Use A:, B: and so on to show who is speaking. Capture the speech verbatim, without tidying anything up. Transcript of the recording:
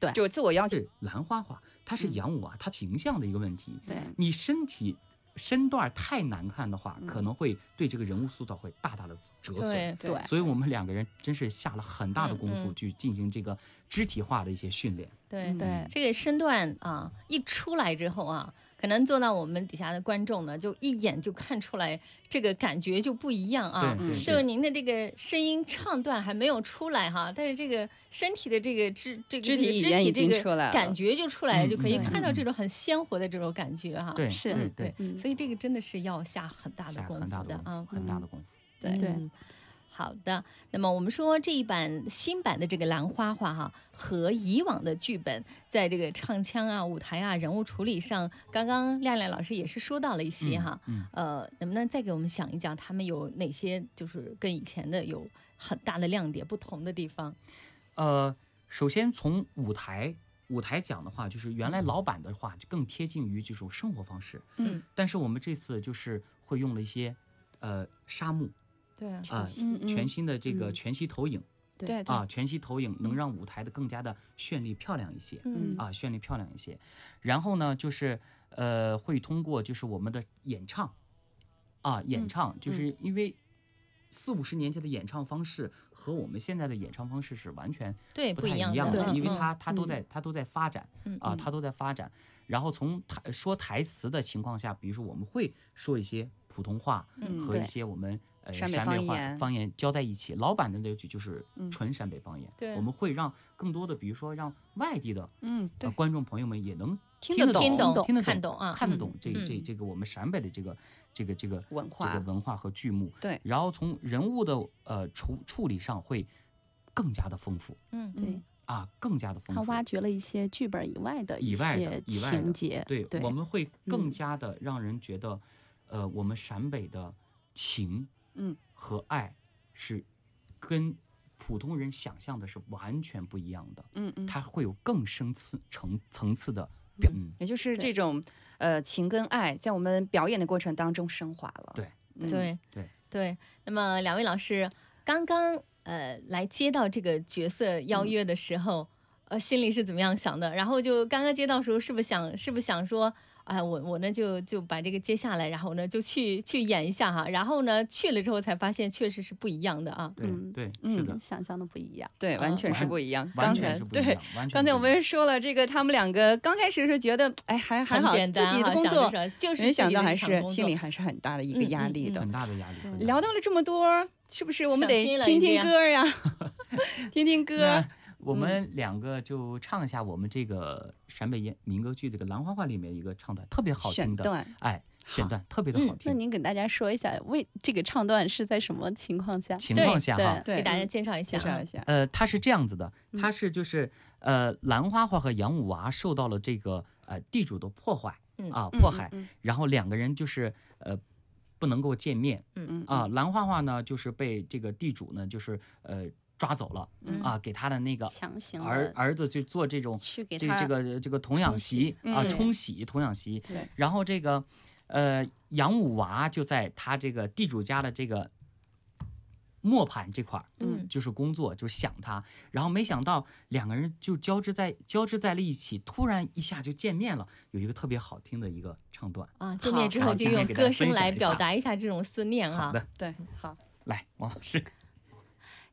A: 对，
B: 就自我要求。
C: 是兰花画，它是阳武啊，它形象的一个问题。
A: 对，
C: 你身体身段太难看的话，可能会对这个人物塑造会大大的折损。
A: 对，
C: 所以我们两个人真是下了很大的功夫去进行这个肢体化的一些训练。
D: 对
A: 对，
D: 这个身段啊一出来之后啊，可能坐到我们底下的观众呢，就一眼就看出来这个感觉就不一样啊。
C: 对对
D: 就是您的这个声音唱段还没有出来哈，但是这个身体的这个肢这个
B: 肢体语言已经出来了，
D: 感觉就出来了，
C: 嗯
D: 就可以
C: 嗯
D: 看到这种很鲜活的这种感觉哈。
C: 对，
A: 是
C: 对
D: 对，
A: 嗯
D: 所以这个真的是要下很大的
C: 下
D: 功夫
C: 很大的
D: 啊，
C: 很大的功夫。
B: 对
A: 对。
D: 嗯好的，那么我们说这一版新版的这个兰花画哈，和以往的剧本在这个唱腔啊、舞台啊、人物处理上，刚刚亮亮老师也是说到了一些哈，
C: 嗯
D: 呃，能不能再给我们讲一讲他们有哪些就是跟以前的有很大的亮点不同的地方？
C: 呃，首先从舞台舞台讲的话，就是原来老版的话就更贴近于这种生活方式，
D: 嗯，
C: 但是我们这次就是会用了一些呃沙幕。
D: 对啊，
C: 啊、
A: 嗯嗯
C: 全新的这个
A: 嗯
C: 全息投影、
B: 对
C: 啊，全息投影能让舞台的更加的绚丽漂亮一些，
D: 嗯
C: 啊，绚丽漂亮一些。然后呢，就是呃，会通过就是我们的演唱，啊，演唱，就是因为四五十年前的演唱方式和我们现在的演唱方式是完全
D: 对，
C: 不太
D: 一样
C: 一样的，
D: 嗯
C: 因为它
D: 嗯
C: 它都在它都在发展啊，它都在发展。然后从台说台词的情况下，比如说我们会说一些普通话和一些我们呃
B: 陕北
C: 陕北话
B: 方言
C: 方言交在一起。老版的那句就是纯陕北方言，
D: 对
C: 我们会让更多的，比如说让外地的
B: 嗯对
C: 呃观众朋友们也能
B: 听得懂
C: 听
D: 听懂
C: 听得
D: 看懂啊
C: 看得懂这
D: 嗯
C: 这这个我们陕北的这个这个这个
B: 文化
C: 这个文化和剧目。
B: 对，
C: 然后从人物的呃处处理上会更加的丰富
D: 嗯，
A: 对，
C: 啊，更加的丰
A: 他
C: 富。
A: 挖掘了一些剧本以外的一
C: 以外的
A: 些
C: 以外的
A: 情节，
C: 对，
A: 对，
C: 我们会更加的让人觉得，呃，我们陕北的情，
B: 嗯，
C: 和爱是跟普通人想象的是完全不一样的，
B: 嗯嗯，
C: 它会有更深次层层次的表，嗯，
B: 也就是这种呃情跟爱，在我们表演的过程当中升华了。
C: 对，
B: 嗯
D: 对
C: 对
D: 对。那么两位老师刚刚呃来接到这个角色邀约的时候，呃心里是怎么样想的？然后就刚刚接到的时候，是不是想是不是想说，哎、我我呢就就把这个接下来，然后呢就去去演一下哈，然后呢去了之后才发现确实是不一样的啊。
C: 对
A: 嗯
C: 对，
B: 嗯
C: 是的
A: 跟，想象的不一样。
B: 对，完全是不一样。刚
C: 完
B: 才
C: 全是不一样
B: 对，
C: 完全
B: 刚才我
C: 不一样
B: 们说了这个，他们两个刚开始是觉得，哎，还还
D: 很
B: 好，
D: 简单
B: 自己的
D: 哈
B: 工作，
D: 想着说就是
B: 没想
D: 自己的
B: 到还是
D: 日常工作
B: 心里还是很大的一个压力的。
C: 很大的压力。很大的
B: 聊到了这么多，是不是我们
D: 想
B: 得听听
D: 听了一遍
B: 歌呀？听听歌
C: 那。我们两个就唱一下我们这个陕北演民歌剧这个《兰花话》里面一个唱段，特别好听的
B: 选段，
C: 哎，选段特别的好
A: 那
C: 听。
A: 您给大家说一下，为这个唱段是在什么情况下？
C: 情况下哈，
B: 对
D: 给大家介绍一下啊
B: 介绍一。下。
C: 呃，它是这样子的，它是就是呃，兰花花和杨五娃受到了这个呃地主的破坏
D: 嗯
C: 啊迫害，然后两个人就是呃不能够见面，
D: 嗯
C: 啊，兰花花呢就是被这个地主呢就是呃抓走了啊，给他的那个
A: 强行
C: 儿
A: 的
C: 儿子去做这种这个
A: 去给他
C: 这个这个童养媳啊，
B: 嗯
C: 冲喜童养媳
A: 对，
C: 然后这个呃杨五娃就在他这个地主家的这个磨盘这块儿，
D: 嗯
C: 就是工作，就想他，然后没想到两个人就交织在交织在了一起，突然一下就见面了，有一个特别好听的一个唱段。
D: 啊，见面之
C: 然后
D: 后就用
C: 今天给大家
D: 歌声来
C: 分享一下
D: 表达一下这种思念哈。
C: 好的，
B: 对，好。
C: 来，王老师。